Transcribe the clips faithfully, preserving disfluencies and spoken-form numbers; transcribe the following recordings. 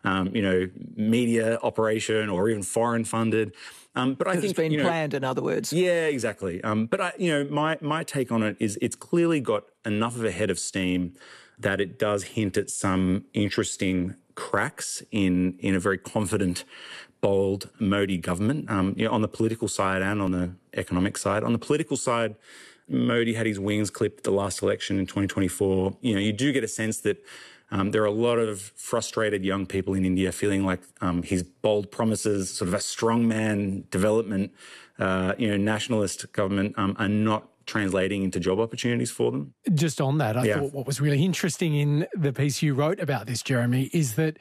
um, you know, media operation or even foreign funded. Um, but I think it's been you know, planned, in other words. Yeah, exactly. Um, but I, you know, my my take on it is it's clearly got enough of a head of steam that it does hint at some interesting cracks in in a very confident, bold Modi government. Um, you know, on the political side and on the economic side. On the political side, Modi had his wings clipped at the last election in twenty twenty-four. You know, you do get a sense that Um, there are a lot of frustrated young people in India feeling like um, his bold promises, sort of a strongman development, uh, you know, nationalist government um, are not translating into job opportunities for them. Just on that, I yeah. thought what was really interesting in the piece you wrote about this, Jeremy, is that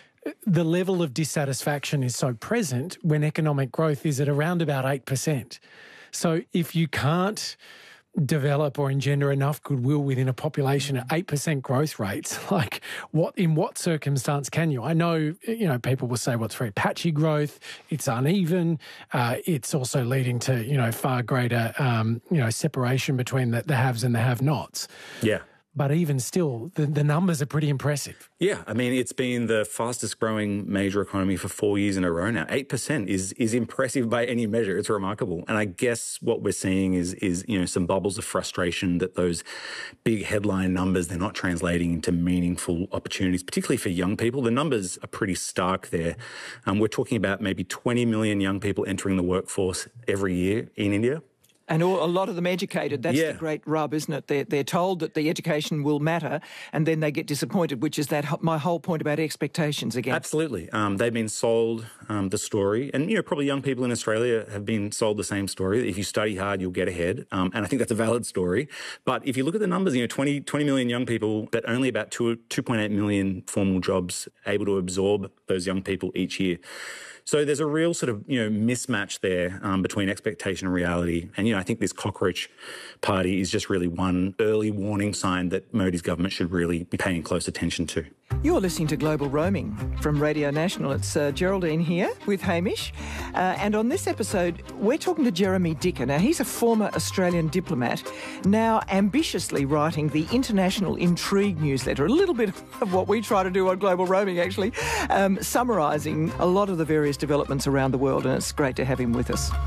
the level of dissatisfaction is so present when economic growth is at around about eight percent. So if you can't develop or engender enough goodwill within a population at eight percent growth rates, like what in what circumstance can you? I know, you know, people will say, well, it's very patchy growth, it's uneven, uh, it's also leading to, you know, far greater, um, you know, separation between the, the haves and the have-nots. Yeah. But even still, the, the numbers are pretty impressive. Yeah, I mean, it's been the fastest growing major economy for four years in a row now. eight percent is is impressive by any measure. It's remarkable. And I guess what we're seeing is, is you know, some bubbles of frustration that those big headline numbers, they're not translating into meaningful opportunities, particularly for young people. The numbers are pretty stark there. Um, we're talking about maybe twenty million young people entering the workforce every year in India. And all, a lot of them educated. That's yeah. the great rub, isn't it? They're, they're told that the education will matter, and then they get disappointed, which is that my whole point about expectations again. Absolutely. Um, they've been sold um, the story. And, you know, probably young people in Australia have been sold the same story. If you study hard, you'll get ahead. Um, and I think that's a valid story. But if you look at the numbers, you know, twenty, twenty million young people, but only about two, two point eight million formal jobs able to absorb those young people each year. So there's a real sort of, you know, mismatch there um, between expectation and reality. And, you know, I think this cockroach party is just really one early warning sign that Modi's government should really be paying close attention to. You're listening to Global Roaming from Radio National. It's uh, Geraldine here with Hamish. Uh, and on this episode, we're talking to Jeremy Dicker. Now, he's a former Australian diplomat, now ambitiously writing the International Intrigue newsletter, a little bit of what we try to do on Global Roaming, actually, um, summarising a lot of the various developments around the world, and it's great to have him with us.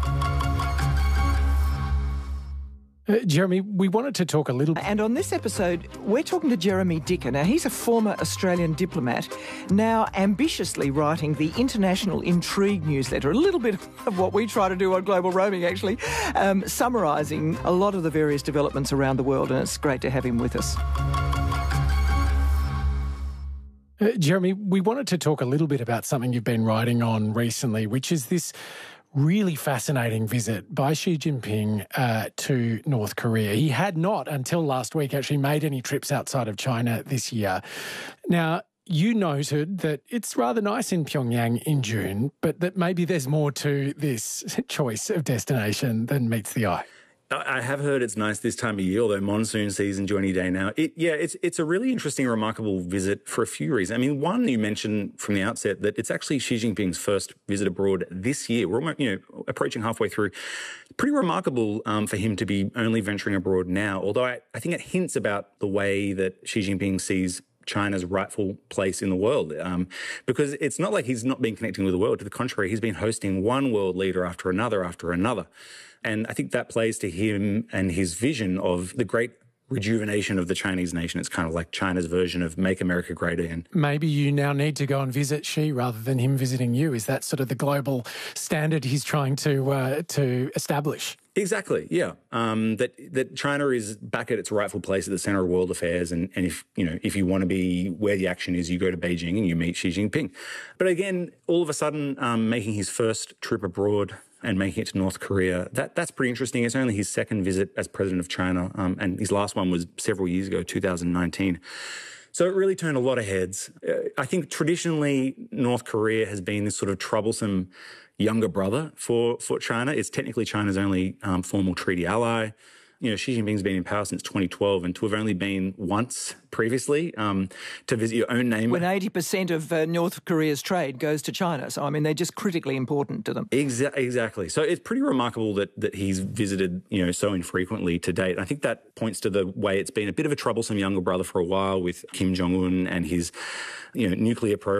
Uh, Jeremy, we wanted to talk a little... And on this episode, we're talking to Jeremy Dicker. Now, he's a former Australian diplomat, now ambitiously writing the International Intrigue newsletter, a little bit of what we try to do on Global Roaming, actually, um, summarising a lot of the various developments around the world, and it's great to have him with us. Uh, Jeremy, we wanted to talk a little bit about something you've been writing on recently, which is this really fascinating visit by Xi Jinping uh, to North Korea. He had not, until last week, actually made any trips outside of China this year. Now, you noted that it's rather nice in Pyongyang in June, but that maybe there's more to this choice of destination than meets the eye. I have heard it's nice this time of year, although monsoon season's any day now. It, yeah, it's it's a really interesting, remarkable visit for a few reasons. I mean, one, you mentioned from the outset that it's actually Xi Jinping's first visit abroad this year. We're almost, you know, approaching halfway through. Pretty remarkable um, for him to be only venturing abroad now, although I, I think it hints about the way that Xi Jinping sees China's rightful place in the world, um, because it's not like he's not been connecting with the world. To the contrary, he's been hosting one world leader after another after another. And I think that plays to him and his vision of the great rejuvenation of the Chinese nation. It's kind of like China's version of Make America Great Again. Maybe you now need to go and visit Xi rather than him visiting you. Is that sort of the global standard he's trying to uh, to establish? Exactly, yeah. Um, that that China is back at its rightful place at the center of world affairs, and, and if you know if you want to be where the action is, you go to Beijing and you meet Xi Jinping. But again, all of a sudden, um, making his first trip abroad and making it to North Korea, that that's pretty interesting. It's only his second visit as president of China, um, and his last one was several years ago, two thousand nineteen. So it really turned a lot of heads. Uh, I think traditionally North Korea has been this sort of troublesome younger brother for, for China. It's technically China's only um, formal treaty ally. You know, Xi Jinping's been in power since twenty twelve, and to have only been once previously um, to visit your own neighbour. When eighty percent of uh, North Korea's trade goes to China. So, I mean, they're just critically important to them. Exa- exactly. So it's pretty remarkable that that he's visited, you know, so infrequently to date. I think that points to the way it's been a bit of a troublesome younger brother for a while with Kim Jong-un and his, you know, nuclear program.